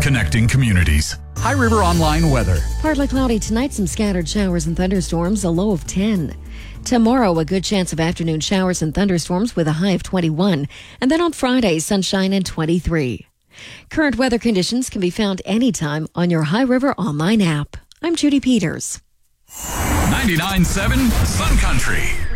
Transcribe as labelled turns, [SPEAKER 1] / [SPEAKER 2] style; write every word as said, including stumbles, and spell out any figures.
[SPEAKER 1] connecting communities. High River Online weather.
[SPEAKER 2] Partly cloudy tonight, some scattered showers and thunderstorms, a low of ten. Tomorrow, a good chance of afternoon showers and thunderstorms with a high of twenty-one. And then on Friday, sunshine and twenty-three. Current weather conditions can be found anytime on your High River Online app. I'm Judy Peters.
[SPEAKER 1] ninety-nine point seven Sun Country.